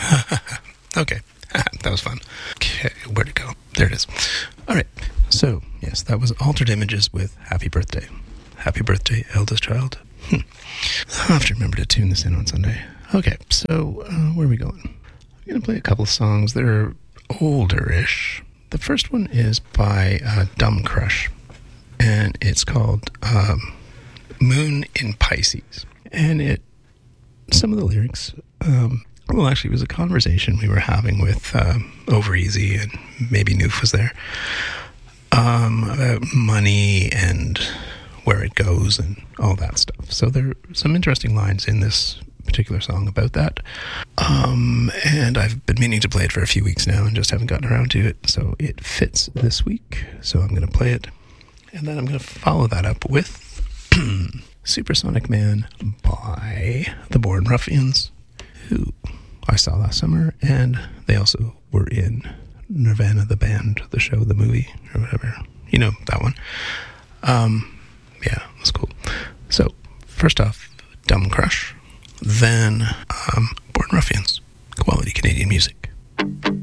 Okay, that was fun. Okay, where'd it go? There it is. All right, so yes, that was Altered Images with Happy Birthday. Happy birthday, eldest child. I'll have to remember to tune this in on Sunday. Okay, so where are we going? I'm going to play a couple of songs that are older-ish. The first one is by Dumb Crush, and it's called Moon in Pisces. And some of the lyrics, well, actually, it was a conversation we were having with Over Easy, and maybe Noof was there, about money and where it goes and all that stuff. So there are some interesting lines in this particular song about that. And I've been meaning to play it for a few weeks now and just haven't gotten around to it. So it fits this week. So I'm going to play it. And then I'm going to follow that up with Supersonic Man by the Born Ruffians, who I saw last summer. And they also were in Nirvana, the band, the show, the movie, or whatever. You know, that one. Yeah, it was cool. So, first off, Dumb Crush, then Born Ruffians, quality Canadian music.